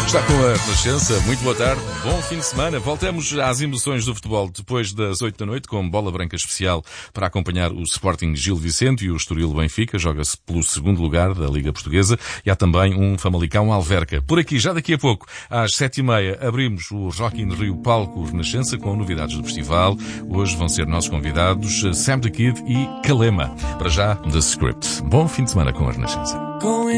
Está com a Renascença. Muito boa tarde, bom fim de semana. Voltamos às emoções do futebol depois das 8 da noite com bola branca especial para acompanhar o Sporting Gil Vicente e o Estoril Benfica. Joga-se pelo segundo lugar da Liga Portuguesa e há também um Famalicão Alverca. Por aqui, já daqui a pouco, às 7h30, abrimos o Rock in Rio Palco Renascença com novidades do festival. Hoje vão ser nossos convidados Sam the Kid e Kalema. Para já, The Script. Bom fim de semana com a Renascença.